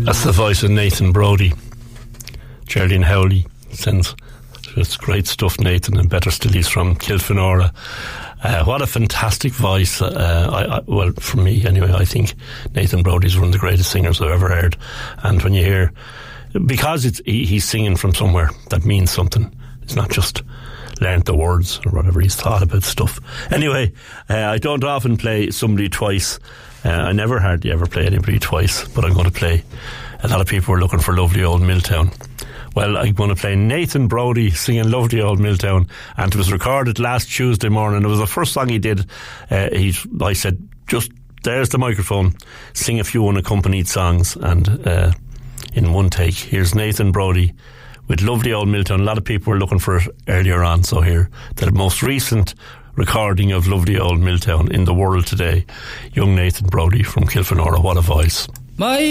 That's the voice of Nathan Brody. Geraldine Howley sends. It's great stuff, Nathan, and better still, he's from Kilfenora. What a fantastic voice. Well, for me anyway, I think Nathan Brody's one of the greatest singers I've ever heard. And when you hear, because he's singing from somewhere that means something, it's not just learned the words or whatever, he's thought about stuff. Anyway, I don't often play somebody twice. I never hardly ever play anybody twice, but I'm going to play. A lot of people were looking for Lovely Old Milltown. Well, I'm going to play Nathan Brody singing Lovely Old Milltown, and it was recorded last Tuesday morning. It was the first song he did. I said, just there's the microphone, sing a few unaccompanied songs, and in one take. Here's Nathan Brody with Lovely Old Milltown. A lot of people were looking for it earlier on, so here, the most recent recording of Lovely Old Milltown in the world today. Young Nathan Brody from Kilfenora. What a voice.